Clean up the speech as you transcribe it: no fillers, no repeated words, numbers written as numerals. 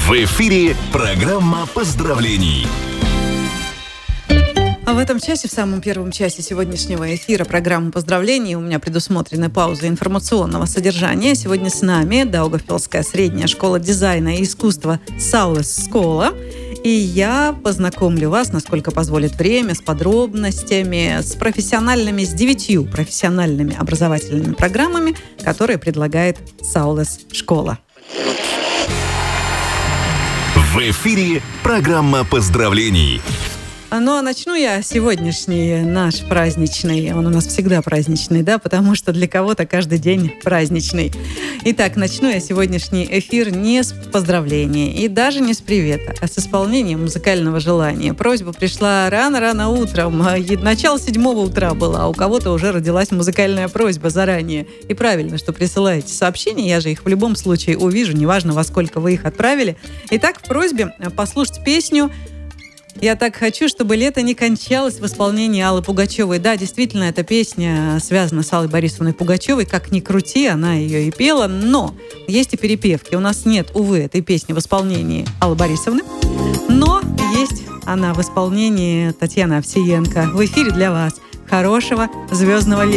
В эфире программа поздравлений. А в этом часе, в самом первом часе сегодняшнего эфира программы поздравлений, у меня предусмотрены паузы информационного содержания. Сегодня с нами Даугавпилская средняя школа дизайна и искусства Saules Skola. И я познакомлю вас, насколько позволит время, с подробностями, с 9 профессиональными образовательными программами, которые предлагает Saules Skola. В эфире программа поздравлений. Ну, а начну я сегодняшний наш праздничный. Он у нас всегда праздничный, да, потому что для кого-то каждый день праздничный. Итак, начну я сегодняшний эфир не с поздравления и даже не с привета, а с исполнением музыкального желания. Просьба пришла рано-рано утром. Начало 7 утра было, а у кого-то уже родилась музыкальная просьба заранее. И правильно, что присылаете сообщения, я же их в любом случае увижу, неважно, во сколько вы их отправили. Итак, в просьбе послушать песню «Я так хочу, чтобы лето не кончалось» в исполнении Аллы Пугачевой. Да, действительно, эта песня связана с Аллой Борисовной Пугачевой. Как ни крути, она ее и пела. Но есть и перепевки. У нас нет, увы, этой песни в исполнении Аллы Борисовны. Но есть она в исполнении Татьяны Овсиенко. В эфире для вас. Хорошего звездного лета.